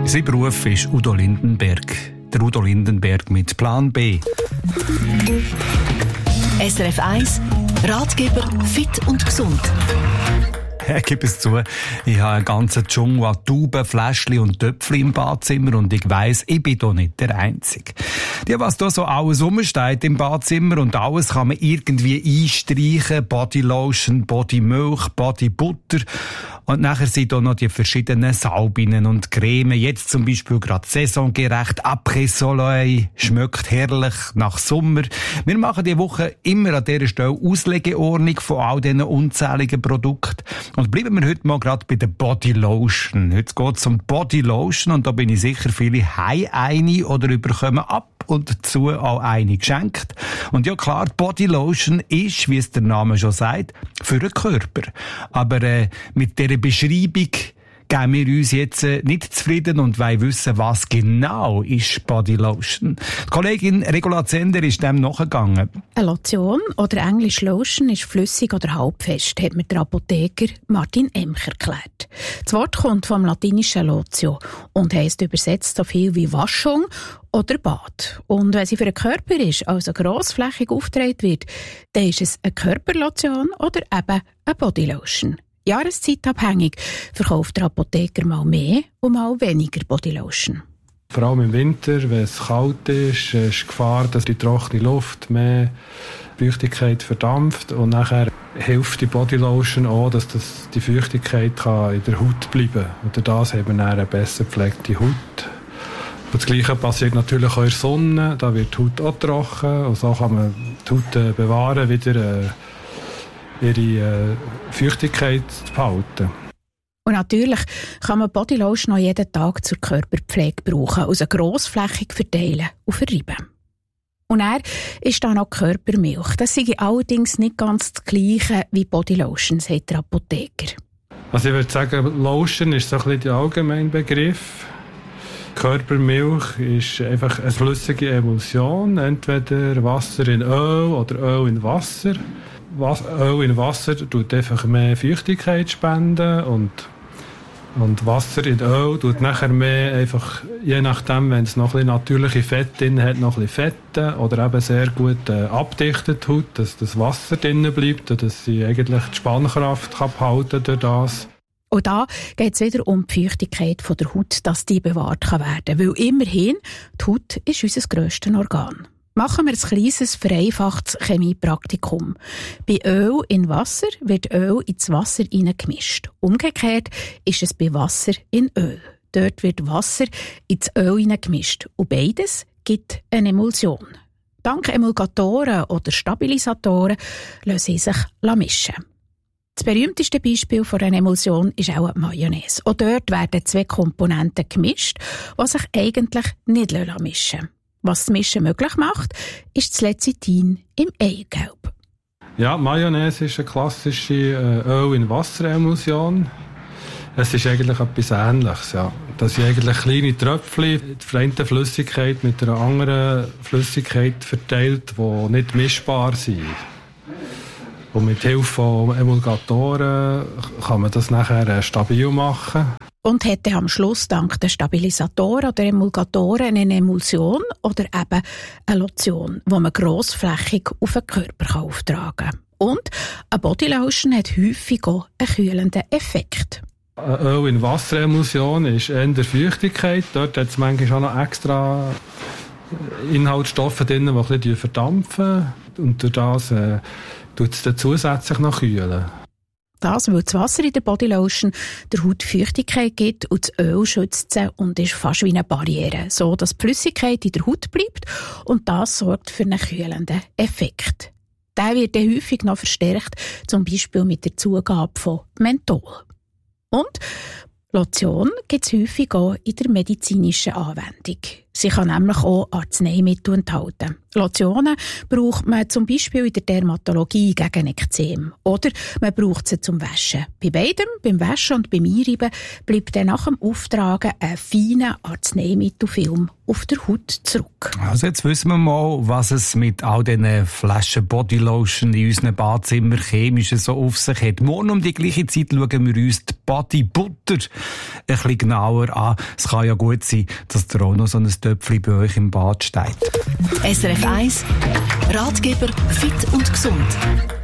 Sein Beruf ist Udo Lindenberg. Der Udo Lindenberg mit Plan B. SRF 1, Ratgeber fit und gesund. Ich gebe es zu, ich habe einen ganzen Dschungel an Tauben, Fläschchen und Töpfchen im Badzimmer und ich weiss, ich bin da nicht der Einzige. Ja, was da so alles rumsteht im Badzimmer und alles kann man irgendwie einstreichen, Bodylotion, Bodymilch, Bodybutter und nachher sind da noch die verschiedenen Salben und Cremen, jetzt zum Beispiel gerade saisongerecht, Après Soleil, schmeckt herrlich nach Sommer. Wir machen diese Woche immer an dieser Stelle Auslegeordnung von all diesen unzähligen Produkten. Und bleiben wir heute mal gerade bei der Bodylotion. Heute geht es um Bodylotion und da bin ich sicher, viele haben eine oder bekommen ab und zu auch eine geschenkt. Und ja klar, Bodylotion ist, wie es der Name schon sagt, für den Körper. Aber mit dieser Beschreibung geben wir uns jetzt nicht zufrieden und wollen wissen, was genau ist Bodylotion. Die Kollegin Regula Zender ist dem nachgegangen. Eine Lotion oder englisch Lotion ist flüssig oder halbfest, hat mir der Apotheker Martin Emch erklärt. Das Wort kommt vom latinischen Lotio und heisst übersetzt so viel wie Waschung oder Bad. Und wenn sie für den Körper ist, also grossflächig aufgetragen wird, dann ist es eine Körperlotion oder eben eine Bodylotion. Jahreszeitabhängig verkauft der Apotheker mal mehr und mal weniger Bodylotion. Vor allem im Winter, wenn es kalt ist, ist die Gefahr, dass die trockene Luft mehr Feuchtigkeit verdampft und nachher hilft die Bodylotion auch, dass die Feuchtigkeit kann in der Haut bleiben kann. Und durch das haben wir dann eine besser gepflegte Haut. Und das Gleiche passiert natürlich auch in der Sonne, da wird die Haut auch trocken und so kann man die Haut bewahren, wieder ihre Feuchtigkeit zu behalten. Und natürlich kann man Bodylotion auch jeden Tag zur Körperpflege brauchen, also grossflächig verteilen und verreiben. Und dann ist da noch Körpermilch. Das sei allerdings nicht ganz das Gleiche wie Bodylotion, sagt der Apotheker. Also ich würde sagen, Lotion ist so ein bisschen der allgemeine Begriff. Körpermilch ist einfach eine flüssige Emulsion, entweder Wasser in Öl oder Öl in Wasser. Öl in Wasser tut einfach mehr Feuchtigkeit spenden und Wasser in Öl tut nachher mehr einfach, je nachdem, wenn es noch ein bisschen natürliche Fette drin hat, noch ein bisschen Fette oder eben sehr gut abdichtet Haut, dass das Wasser drin bleibt und dass sie eigentlich die Spannkraft kann behalten durch das. Und da geht es wieder um die Feuchtigkeit von der Haut, dass die bewahrt kann werden. Weil immerhin, die Haut ist unser grösstes Organ. Machen wir ein kleines, vereinfachtes Chemiepraktikum. Bei Öl in Wasser wird Öl ins Wasser hineingemischt. Umgekehrt ist es bei Wasser in Öl. Dort wird Wasser ins Öl hineingemischt. Und beides gibt eine Emulsion. Dank Emulgatoren oder Stabilisatoren lassen sie sich mischen. Das berühmteste Beispiel von einer Emulsion ist auch die Mayonnaise. Auch dort werden zwei Komponenten gemischt, die sich eigentlich nicht mischen lassen. Was das Mischen möglich macht, ist das Lecithin im Eigelb. Ja, Mayonnaise ist eine klassische Öl-in-Wasser-Emulsion. Es ist eigentlich etwas Ähnliches. Ja. Das sind eigentlich kleine Tröpfchen, die eine Flüssigkeit mit einer anderen Flüssigkeit verteilt, die nicht mischbar sind. Und mit Hilfe von Emulgatoren kann man das nachher stabil machen. Und hätte am Schluss dank der Stabilisatoren oder Emulgatoren eine Emulsion oder eben eine Lotion, die man grossflächig auf den Körper auftragen kann. Und eine Bodylotion hat häufig auch einen kühlenden Effekt. Eine Öl-in-Wasser-Emulsion ist eher Feuchtigkeit. Dort hat es manchmal auch noch extra Inhaltsstoffe drin, die ein bisschen verdampfen. Und durch das tut es dann zusätzlich noch kühlen. Das, weil das Wasser in der Bodylotion der Haut Feuchtigkeit gibt und das Öl schützt sie und ist fast wie eine Barriere, so dass die Flüssigkeit in der Haut bleibt und das sorgt für einen kühlenden Effekt. Der wird dann häufig noch verstärkt, zum Beispiel mit der Zugabe von Menthol. Und Lotion gibt es häufig auch in der medizinischen Anwendung. Sie kann nämlich auch Arzneimittel enthalten. Lotionen braucht man zum Beispiel in der Dermatologie gegen Ekzem. Oder man braucht sie zum Waschen. Bei beidem, beim Waschen und beim Einreiben, bleibt dann nach dem Auftragen ein feiner Arzneimittelfilm auf der Haut zurück. Also jetzt wissen wir mal, was es mit all diesen Flaschen Bodylotion in unseren Badezimmer chemischen so auf sich hat. Morgen um die gleiche Zeit schauen wir uns die Bodybutter ein bisschen genauer an. Es kann ja gut sein, dass da auch noch so ein Töpfchen bei euch im Bad steht. SRF 1 Ratgeber Fit und Gesund.